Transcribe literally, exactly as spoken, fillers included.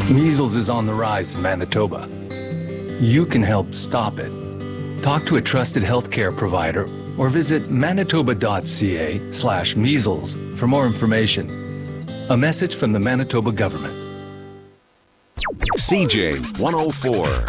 Measles is on the rise in Manitoba. You can help stop it. Talk to a trusted healthcare provider or visit manitoba.ca slash measles for more information. A message from the Manitoba government. C J one oh four.